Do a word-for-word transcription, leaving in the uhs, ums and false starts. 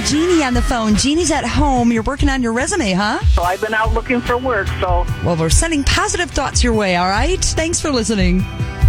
have Jeannie on the phone. Jeannie's at home. You're working on your resume, huh? So I've been out looking for work, so... Well, we're sending positive thoughts your way, all right? Thanks for listening.